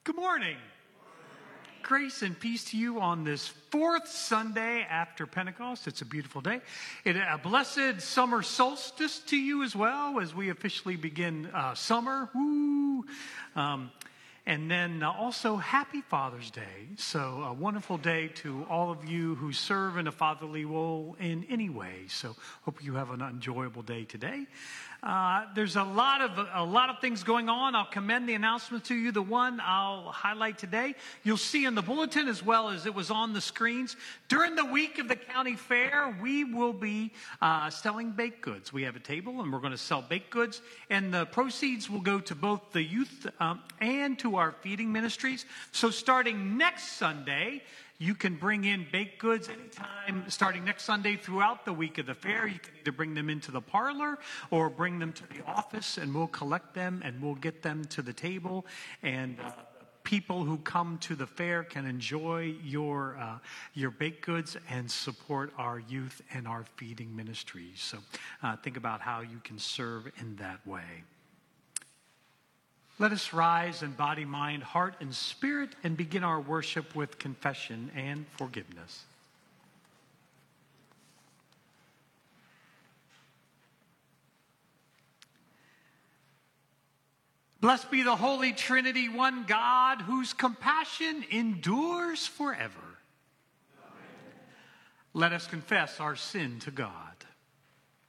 Good morning. Grace and peace to you on this fourth Sunday after Pentecost. It's a beautiful day. A blessed summer solstice to you as well as we officially begin summer. Woo! And then also happy Father's Day. So a wonderful day to all of you who serve in a fatherly role in any way. So hope you have an enjoyable day today. There's a lot of things going on. I'll commend the announcement to you. The one I'll highlight today, you'll see in the bulletin as well as it was on the screens. During the week of the county fair, we will be selling baked goods. We have a table and we're going to sell baked goods, and the proceeds will go to both the youth and to our feeding ministries. So starting next Sunday, you can bring in baked goods anytime, starting next Sunday throughout the week of the fair. You can either bring them into the parlor or bring them to the office, and we'll collect them and we'll get them to the table. And people who come to the fair can enjoy your baked goods and support our youth and our feeding ministries. So think about how you can serve in that way. Let us rise in body, mind, heart, and spirit and begin our worship with confession and forgiveness. Blessed be the Holy Trinity, one God, whose compassion endures forever. Amen. Let us confess our sin to God.